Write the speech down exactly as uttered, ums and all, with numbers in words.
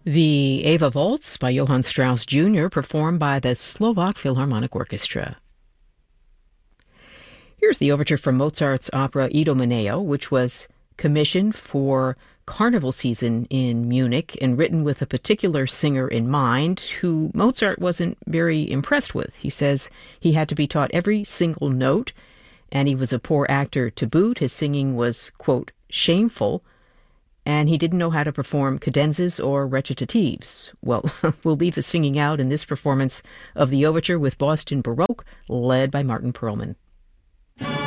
The Eva Waltz by Johann Strauss Junior performed by the Slovak Philharmonic Orchestra. Here's the overture from Mozart's opera Idomeneo, which was commissioned for carnival season in Munich and written with a particular singer in mind who Mozart wasn't very impressed with. He says he had to be taught every single note, and he was a poor actor to boot. His singing was, quote, shameful, and he didn't know how to perform cadenzas or recitatives. Well, we'll leave the singing out in this performance of the overture with Boston Baroque, led by Martin Perlman.